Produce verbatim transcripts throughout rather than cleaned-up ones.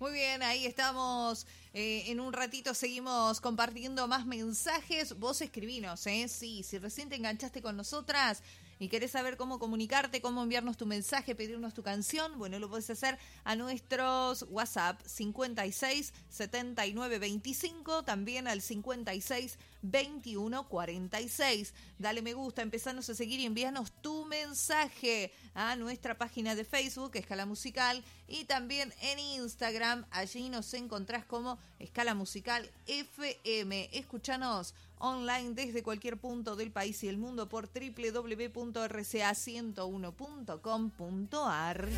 Muy bien, ahí estamos. Eh, en un ratito seguimos compartiendo más mensajes. Vos escribinos, ¿eh? Sí, si recién te enganchaste con nosotras y querés saber cómo comunicarte, cómo enviarnos tu mensaje, pedirnos tu canción, bueno, lo podés hacer a nuestros WhatsApp cincuenta y seis, setenta y nueve, veinticinco, también al cincuenta y seis, veintiuno, cuarenta y seis. Dale me gusta, empezanos a seguir y envíanos tu mensaje a nuestra página de Facebook, Escala Musical, y también en Instagram. Allí nos encontrás como Escala Musical F M. Escuchanos online desde cualquier punto del país y el mundo por doble u doble u doble u punto r c a ciento uno punto com punto a r.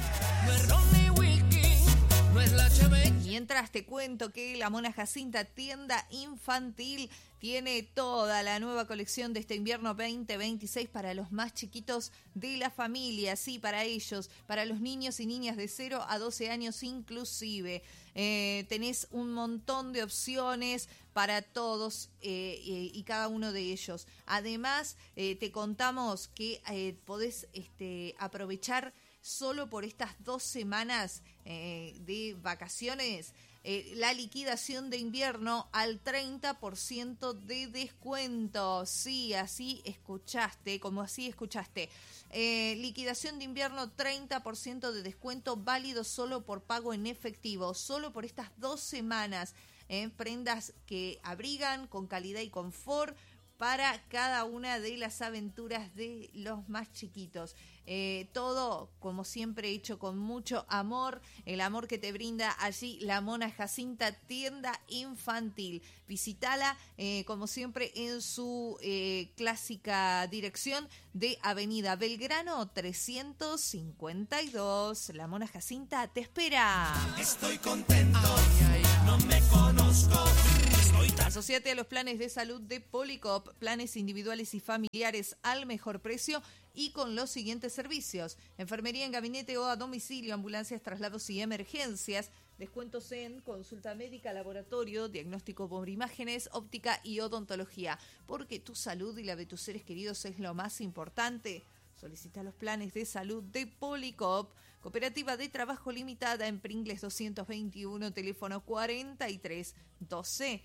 Mientras te cuento que la Mona Jacinta Tienda Infantil tiene toda la nueva colección de este invierno veinte veintiséis para los más chiquitos de la familia, sí, para ellos, para los niños y niñas de cero a doce años inclusive. Eh, tenés un montón de opciones para todos eh, eh, y cada uno de ellos. Además, eh, te contamos que eh, podés este, aprovechar solo por estas dos semanas eh, de vacaciones eh, la liquidación de invierno al treinta por ciento de descuento. Sí, así escuchaste, como así escuchaste. Eh, liquidación de invierno, treinta por ciento de descuento, válido solo por pago en efectivo, solo por estas dos semanas. Eh, prendas que abrigan con calidad y confort para cada una de las aventuras de los más chiquitos. Eh, todo, como siempre, hecho con mucho amor, el amor que te brinda allí la Mona Jacinta Tienda Infantil. Visítala, eh, como siempre, en su eh, clásica dirección de Avenida Belgrano trescientos cincuenta y dos. La Mona Jacinta te espera. Estoy contento, ay, ay, ay. No me conozco. Asociate a los planes de salud de Policop, planes individuales y familiares al mejor precio y con los siguientes servicios: enfermería en gabinete o a domicilio, ambulancias, traslados y emergencias, descuentos en consulta médica, laboratorio, diagnóstico por imágenes, óptica y odontología. Porque tu salud y la de tus seres queridos es lo más importante. Solicita los planes de salud de Policop, Cooperativa de Trabajo Limitada en Pringles doscientos veintiuno, teléfono cuarenta y tres, doce,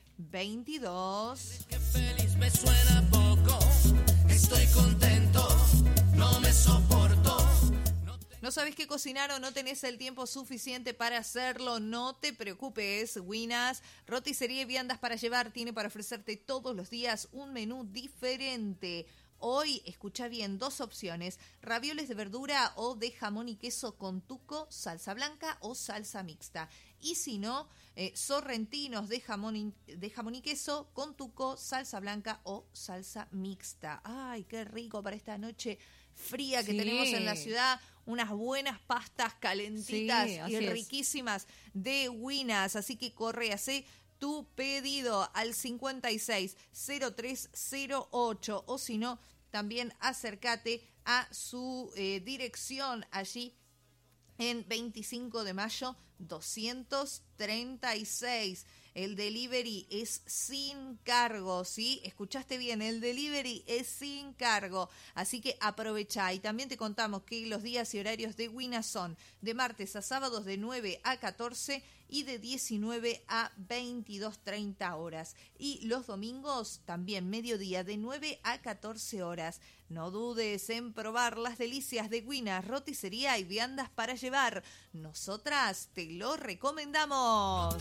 veintidós. Qué feliz me suena poco, estoy contento, no me soporto. ¿No sabes qué cocinar o no tenés el tiempo suficiente para hacerlo? No te preocupes. Winas, roticería y viandas para llevar, tiene para ofrecerte todos los días un menú diferente. Hoy, escucha bien, dos opciones: ravioles de verdura o de jamón y queso con tuco, salsa blanca o salsa mixta. Y si no, eh, sorrentinos de jamón, y, de jamón y queso con tuco, salsa blanca o salsa mixta. ¡Ay, qué rico para esta noche fría que sí tenemos en la ciudad! Unas buenas pastas calentitas sí, y riquísimas es. de Winas. Así que corre, hacé tu pedido al cincuenta y seis, cero tres cero ocho, o si no, también acércate a su eh, dirección allí en veinticinco de mayo doscientos treinta y seis. El delivery es sin cargo, ¿sí? Escuchaste bien, el delivery es sin cargo, así que aprovecha. Y también te contamos que los días y horarios de Winas son de martes a sábados de nueve a catorce y de diecinueve a veintidós treinta horas. Y los domingos también mediodía de nueve a catorce horas. No dudes en probar las delicias de Winas, roticería y viandas para llevar. Nosotras te lo recomendamos.